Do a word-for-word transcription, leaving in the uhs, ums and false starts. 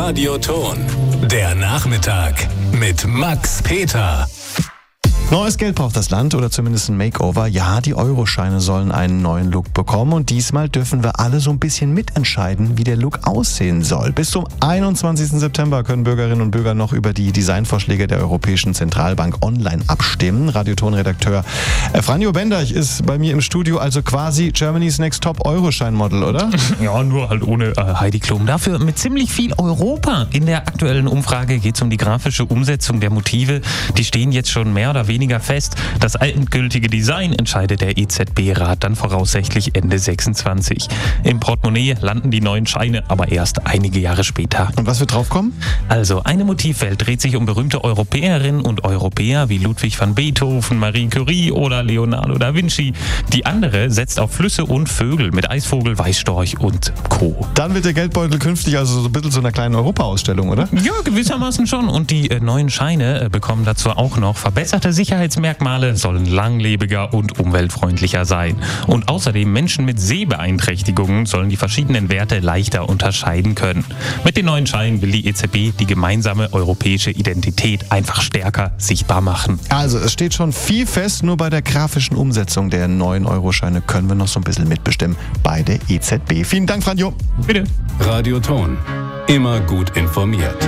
Radioton. Der Nachmittag mit Max Peter. Neues Geld braucht das Land oder zumindest ein Makeover. Ja, die Euroscheine sollen einen neuen Look bekommen und diesmal dürfen wir alle so ein bisschen mitentscheiden, wie der Look aussehen soll. Bis zum einundzwanzigsten September können Bürgerinnen und Bürger noch über die Designvorschläge der Europäischen Zentralbank online abstimmen. Radioton-Redakteur Franjo Benderch ist bei mir im Studio, also quasi Germany's Next Top Euroschein-Model, oder? Ja, nur halt ohne äh, Heidi Klum. Dafür mit ziemlich viel Europa. In der aktuellen Umfrage geht es um die grafische Umsetzung der Motive. Die stehen jetzt schon mehr oder weniger fest. Das endgültige Design entscheidet der E Z B-Rat dann voraussichtlich Ende sechsundzwanzig. Im Portemonnaie landen die neuen Scheine aber erst einige Jahre später. Und was wird draufkommen? Also, eine Motivwelt dreht sich um berühmte Europäerinnen und Europäer wie Ludwig van Beethoven, Marie Curie oder Leonardo da Vinci. Die andere setzt auf Flüsse und Vögel mit Eisvogel, Weißstorch und Co. Dann wird der Geldbeutel künftig also so ein bisschen zu einer kleinen Europa-Ausstellung, oder? Ja, gewissermaßen schon. Und die äh, neuen Scheine äh, bekommen dazu auch noch verbesserte Sicherheitsmerkmale, sollen langlebiger und umweltfreundlicher sein. Und außerdem Menschen mit Sehbeeinträchtigungen sollen die verschiedenen Werte leichter unterscheiden können. Mit den neuen Scheinen will die E Z B die gemeinsame europäische Identität einfach stärker sichtbar machen. Also es steht schon viel fest, nur bei der grafischen Umsetzung der neuen Euroscheine können wir noch so ein bisschen mitbestimmen bei der E Z B. Vielen Dank, Franjo. Bitte. Radioton. Immer gut informiert.